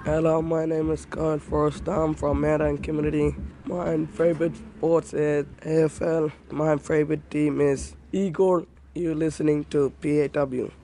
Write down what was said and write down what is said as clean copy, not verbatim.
Hello, my name is Kyle First. I'm from Medan community. My favorite sports is AFL. My favorite team is Igor. You listening to PAW.